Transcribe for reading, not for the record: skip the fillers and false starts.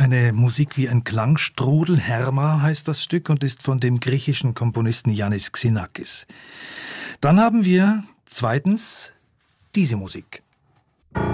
eine Musik wie ein Klangstrudel. Herma heißt das Stück und ist von dem griechischen Komponisten Yannis Xenakis. Dann haben wir zweitens diese Musik.